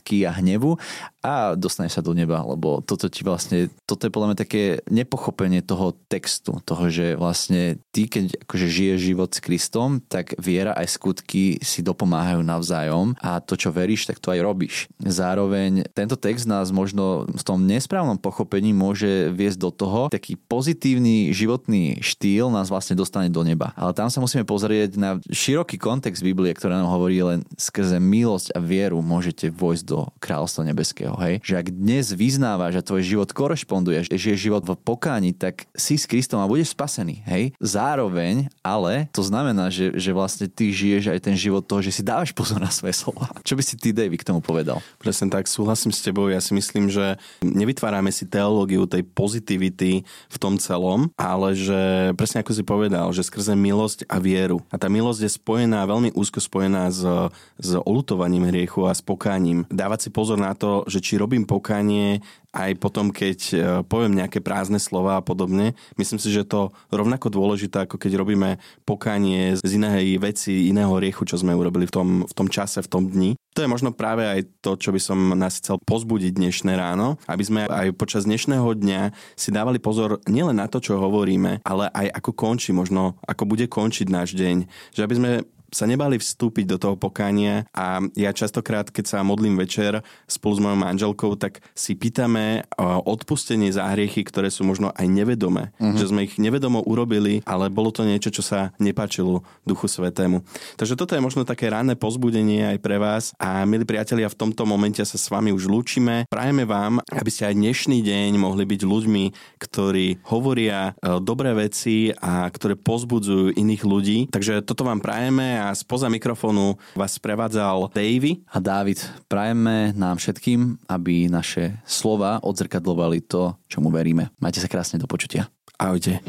lásky a hnevu a dostaneš sa do neba, lebo toto je podľa mňa také nepochopenie toho textu, toho, že vlastne ty, keď akože žiješ život s Kristom, tak viera aj skutky si dopomáhajú navzájom a to, čo veríš, tak to aj robíš. Zároveň tento text nás možno v tom nesprávnom pochopení môže viesť do toho, taký pozitívny životný štýl nás vlastne dostane do neba. Ale tam sa musíme pozrieť na široký kontext Biblie, ktorá nám hovorí, len skrze milosť a vieru môžete vojsť do kráľovstva nebeského. Hej? Že ak dnes vyznávaš a tvoj život korešponduje, že je život v pokáni, tak si s Kristom a budeš spasený. Hej? Zároveň, ale to znamená, že vlastne ty žiješ aj ten život toho, že si dávaš pozor na svoje slova. Čo by si ty, Davy, k tomu povedal? Presne tak, súhlasím s tebou. Ja si myslím, že nevytvárame si teológiu tej pozitivity v tom celom, ale že presne ako si povedal, že skrze milosť a vieru. A tá milosť je spojená, veľmi úzko spojená s oľutovaním hriechu a s pokáním. Dávať si pozor na to, že či robím pokánie aj potom, keď poviem nejaké prázdne slova a podobne. Myslím si, že to rovnako dôležité, ako keď robíme pokánie z inej veci, iného hriechu, čo sme urobili v tom čase, v tom dni. To je možno práve aj to, čo by som nás chcel pozbudiť dnešné ráno, aby sme aj počas dnešného dňa si dávali pozor nielen na to, čo hovoríme, ale aj ako končí, možno ako bude končiť náš deň. Že aby sme sa nebali vstúpiť do toho pokánia a ja častokrát, keď sa modlím večer spolu s mojou manželkou, tak si pýtame odpustenie za hriechy, ktoré sú možno aj nevedomé. Že sme ich nevedomo urobili, ale bolo to niečo, čo sa nepáčilo Duchu Svätému. Takže toto je možno také ranné povzbudenie aj pre vás a milí priatelia, v tomto momente sa s vami už lúčime. Prajeme vám, aby ste aj dnešný deň mohli byť ľuďmi, ktorí hovoria dobré veci a ktoré povzbudzujú iných ľudí. Takže toto vám prajeme a spoza mikrofónu vás prevádzal Davy a Dávid. Prajeme nám všetkým, aby naše slova odzrkadľovali to, čomu veríme. Majte sa krásne, do počutia. Ahojte.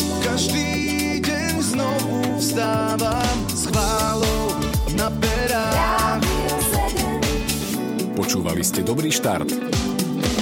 Každý deň znovu vstávam s chválou na perách. Počúvali ste Dobrý štart.